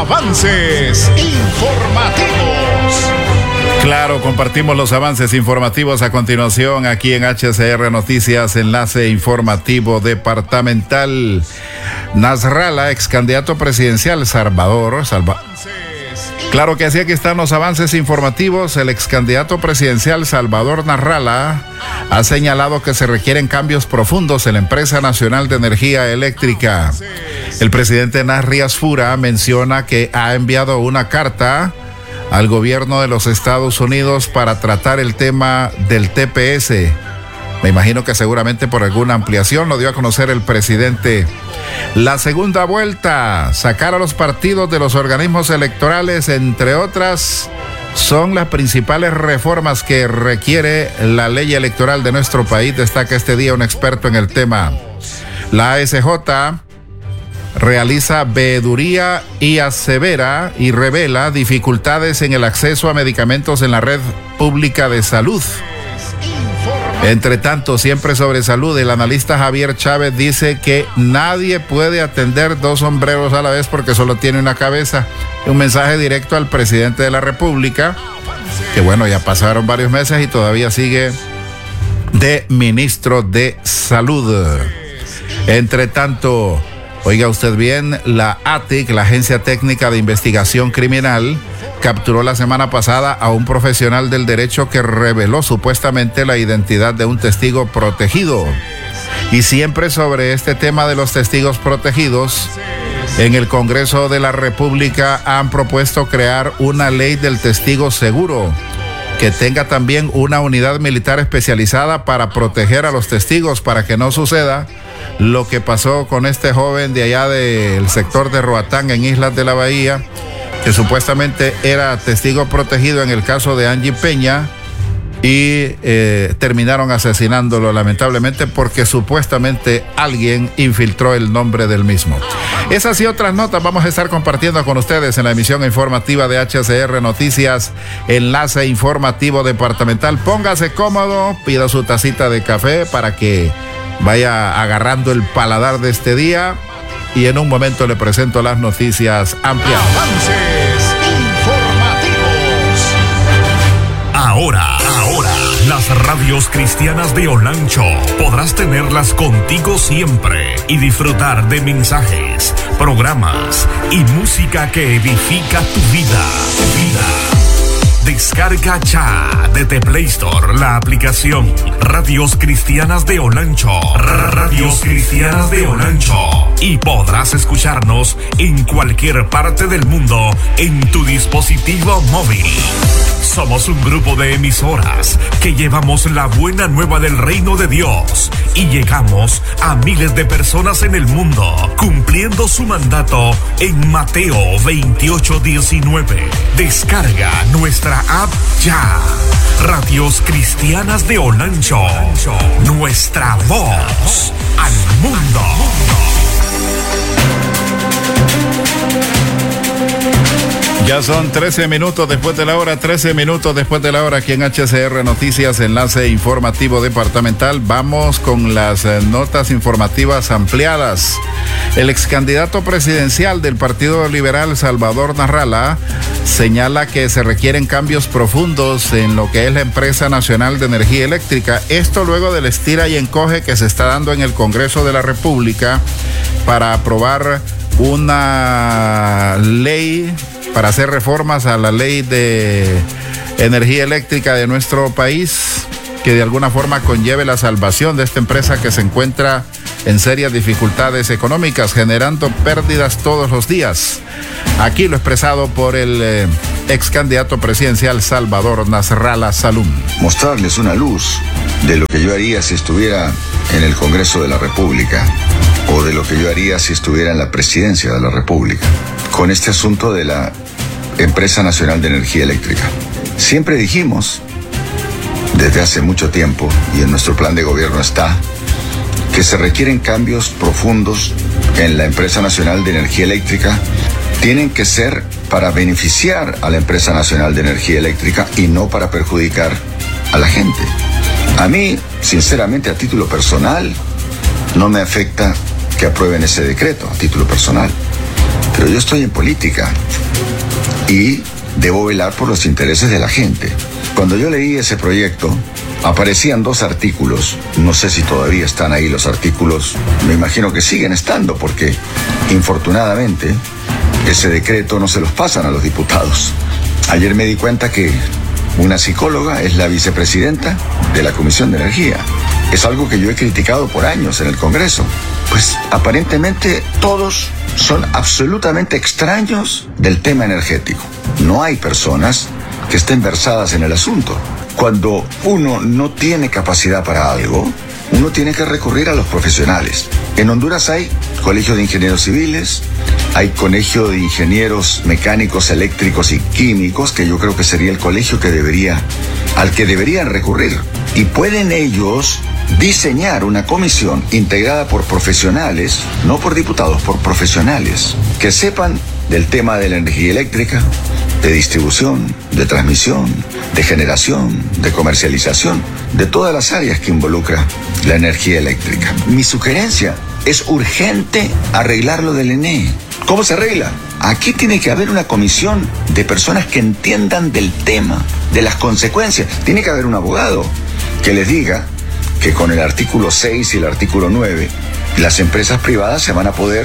Avances informativos. Claro, compartimos los avances informativos a continuación aquí en HCR Noticias, enlace informativo departamental. Nasrallah, ex candidato presidencial, Claro que así, aquí están los avances informativos. El ex candidato presidencial Salvador Nasrallah ha señalado que se requieren cambios profundos en la empresa nacional de energía eléctrica. El presidente Nasri Asfura menciona que ha enviado una carta al gobierno de los Estados Unidos para tratar el tema del TPS. Me imagino que seguramente por alguna ampliación, lo dio a conocer el presidente. La segunda vuelta, sacar a los partidos de los organismos electorales, entre otras, son las principales reformas que requiere la ley electoral de nuestro país, destaca este día un experto en el tema. La ASJ realiza veeduría y asevera y revela dificultades en el acceso a medicamentos en la red pública de salud. Entre tanto, siempre sobre salud, el analista Javier Chávez dice que nadie puede atender dos sombreros a la vez porque solo tiene una cabeza. Un mensaje directo al presidente de la República, que bueno, ya pasaron varios meses y todavía sigue de ministro de Salud. Entre tanto, oiga usted bien, la ATIC, la Agencia Técnica de Investigación Criminal, capturó la semana pasada a un profesional del derecho que reveló supuestamente la identidad de un testigo protegido. Y siempre sobre este tema de los testigos protegidos, en el Congreso de la República han propuesto crear una ley del testigo seguro, que tenga también una unidad militar especializada para proteger a los testigos, para que no suceda lo que pasó con este joven de allá del sector de Roatán, en Islas de la Bahía, que supuestamente era testigo protegido en el caso de Angie Peña y terminaron asesinándolo lamentablemente porque supuestamente alguien infiltró el nombre del mismo. Esas y otras notas vamos a estar compartiendo con ustedes en la emisión informativa de HCR Noticias, enlace informativo departamental. Póngase cómodo, pida su tacita de café para que vaya agarrando el paladar de este día. Y en un momento le presento las noticias ampliadas. Avances informativos. Ahora, las radios cristianas de Olancho podrás tenerlas contigo siempre y disfrutar de mensajes, programas y música que edifica tu vida. Descarga ya desde Play Store la aplicación Radios Cristianas de Olancho. Radios Cristianas de Olancho. Y podrás escucharnos en cualquier parte del mundo en tu dispositivo móvil. Somos un grupo de emisoras que llevamos la buena nueva del reino de Dios y llegamos a miles de personas en el mundo, cumpliendo su mandato en Mateo 28:19. Descarga nuestra app ya. Radios Cristianas de Olancho. Nuestra voz al mundo. Ya son 13 minutos después de la hora, 13 minutos después de la hora aquí en HCR Noticias, enlace informativo departamental. Vamos con las notas informativas ampliadas. El ex candidato presidencial del Partido Liberal, Salvador Nasrallah, señala que se requieren cambios profundos en lo que es la empresa nacional de energía eléctrica. Esto luego del estira y encoge que se está dando en el Congreso de la República para aprobar una ley para hacer reformas a la ley de energía eléctrica de nuestro país, que de alguna forma conlleve la salvación de esta empresa que se encuentra en serias dificultades económicas, generando pérdidas todos los días. Aquí lo expresado por el ex candidato presidencial Salvador Nasrallah Salum. Mostrarles una luz de lo que yo haría si estuviera en el Congreso de la República o de lo que yo haría si estuviera en la presidencia de la República con este asunto de la Empresa Nacional de Energía Eléctrica. Siempre dijimos, desde hace mucho tiempo, y en nuestro plan de gobierno está, que se requieren cambios profundos en la Empresa Nacional de Energía Eléctrica. Tienen que ser para beneficiar a la Empresa Nacional de Energía Eléctrica y no para perjudicar a la gente. A mí, sinceramente, a título personal, no me afecta que aprueben ese decreto, a título personal. Pero yo estoy en política y debo velar por los intereses de la gente. Cuando yo leí ese proyecto, aparecían 2 artículos. No sé si todavía están ahí los artículos. Me imagino que siguen estando porque, infortunadamente, ese decreto no se los pasan a los diputados. Ayer me di cuenta que una psicóloga es la vicepresidenta de la Comisión de Energía. Es algo que yo he criticado por años en el Congreso. Pues aparentemente todos son absolutamente extraños del tema energético. No hay personas que estén versadas en el asunto. Cuando uno no tiene capacidad para algo, uno tiene que recurrir a los profesionales. En Honduras hay colegio de ingenieros civiles, hay colegio de ingenieros mecánicos, eléctricos y químicos, que yo creo que sería el colegio al que deberían recurrir. Y pueden ellos diseñar una comisión integrada por profesionales, no por diputados, por profesionales, que sepan del tema de la energía eléctrica, de distribución, de transmisión, de generación, de comercialización, de todas las áreas que involucra la energía eléctrica. Mi sugerencia es urgente arreglar lo del ENE. ¿Cómo se arregla? Aquí tiene que haber una comisión de personas que entiendan del tema, de las consecuencias. Tiene que haber un abogado que les diga que con el artículo 6 y el artículo 9, las empresas privadas se van a poder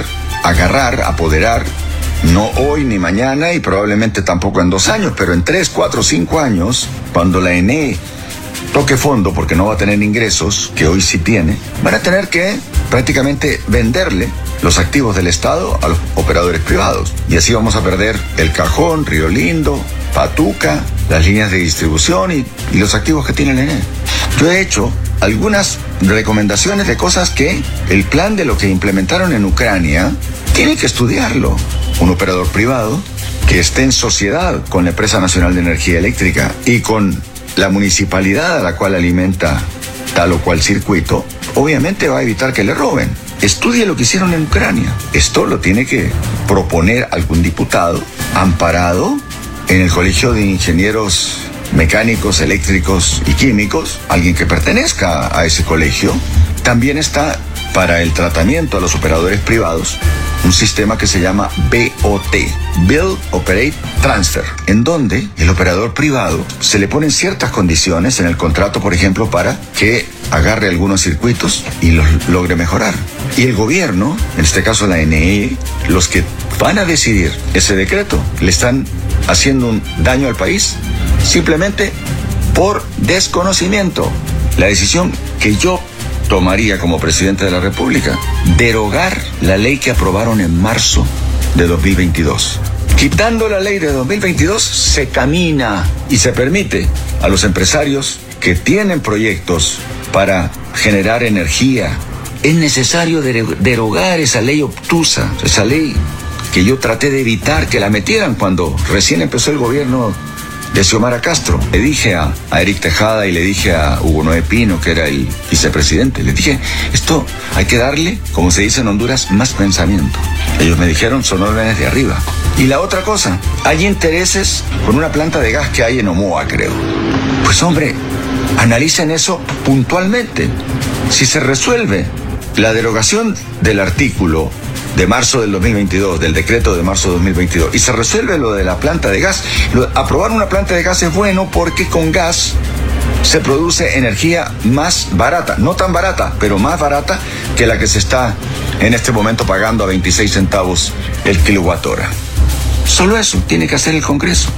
apoderar, no hoy ni mañana y probablemente tampoco en 2 años, pero en 3, 4, 5 años, cuando la ENE toque fondo porque no va a tener ingresos, que hoy sí tiene, van a tener que prácticamente venderle los activos del Estado a los operadores privados. Y así vamos a perder El Cajón, Río Lindo, Patuca, las líneas de distribución y los activos que tiene la ENE. Yo he hecho algunas recomendaciones de cosas que el plan de lo que implementaron en Ucrania tiene que estudiarlo. Un operador privado que esté en sociedad con la Empresa Nacional de Energía Eléctrica y con la municipalidad a la cual alimenta tal o cual circuito, obviamente va a evitar que le roben. Estudie lo que hicieron en Ucrania. Esto lo tiene que proponer algún diputado amparado en el Colegio de Ingenieros Mecánicos, Eléctricos y Químicos, alguien que pertenezca a ese colegio. También está para el tratamiento a los operadores privados un sistema que se llama BOT, Build, Operate, Transfer, en donde el operador privado se le ponen ciertas condiciones en el contrato, por ejemplo, para que agarre algunos circuitos y los logre mejorar. Y el gobierno, en este caso la ENE, los que van a decidir ese decreto, le están haciendo un daño al país simplemente por desconocimiento. La decisión que yo tomaría como presidente de la República, derogar la ley que aprobaron en marzo de 2022. Quitando la ley de 2022, se camina y se permite a los empresarios que tienen proyectos para generar energía. Es necesario derogar esa ley obtusa, esa ley que yo traté de evitar que la metieran cuando recién empezó el gobierno de Xiomara Castro. Le dije a Eric Tejada y le dije a Hugo Noé Pino, que era el vicepresidente, le dije, esto hay que darle, como se dice en Honduras, más pensamiento. Ellos me dijeron, son órdenes de arriba. Y la otra cosa, hay intereses con una planta de gas que hay en Omoa, creo. Pues hombre, analicen eso puntualmente. Si se resuelve la derogación del artículo de marzo del 2022, del decreto de marzo de 2022, y se resuelve lo de la planta de gas. Aprobar una planta de gas es bueno porque con gas se produce energía más barata, no tan barata, pero más barata que la que se está en este momento pagando a 26 centavos el kilowatt-hora. Solo eso tiene que hacer el Congreso.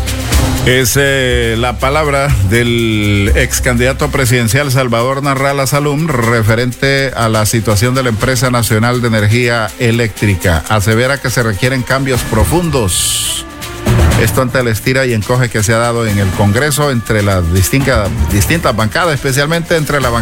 Es la palabra del ex candidato presidencial Salvador Narrala Salum referente a la situación de la Empresa Nacional de Energía Eléctrica. Asevera que se requieren cambios profundos. Esto ante el estira y encoge que se ha dado en el Congreso entre las distintas bancadas, especialmente entre la bancada